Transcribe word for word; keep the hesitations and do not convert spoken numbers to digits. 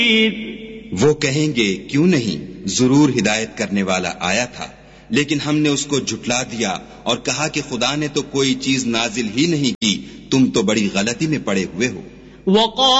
वो कहेंगे क्यों नहीं, जरूर हिदायत करने वाला आया था, लेकिन हमने उसको झुटला दिया और कहा कि खुदा ने तो कोई चीज नाजिल ही नहीं की, तुम तो बड़ी गलती में पड़े हुए हो।